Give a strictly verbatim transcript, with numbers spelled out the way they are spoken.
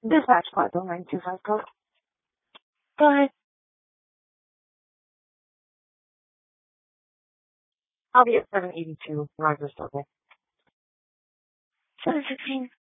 Dispatch Plateau nine two five code. Go ahead. I'll be at seven eighty-two Rogers Circle. seven sixteen.